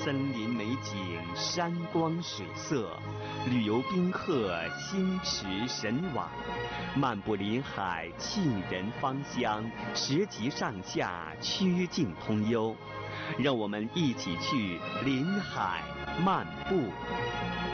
森林美景，山光水色，旅游宾客，心驰神往，漫步林海，沁人芳香，十级上下，曲径通幽。让我们一起去林海漫步。